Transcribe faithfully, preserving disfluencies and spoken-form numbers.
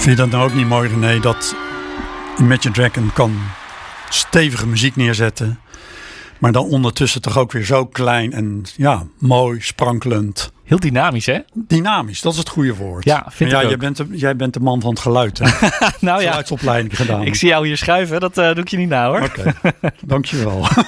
Vind je dat nou ook niet mooi, René, dat Imagine Dragon kan stevige muziek neerzetten, maar dan ondertussen toch ook weer zo klein en ja, mooi, sprankelend. Heel dynamisch, hè? Dynamisch, dat is het goede woord. Ja, vind ja, ik ook. Jij bent, de, jij bent de man van het geluid. Hè? Nou ja, geluidsopleiding gedaan. ik zie jou hier schuiven, dat uh, doe ik je niet na hoor. Oké, okay. Dankjewel.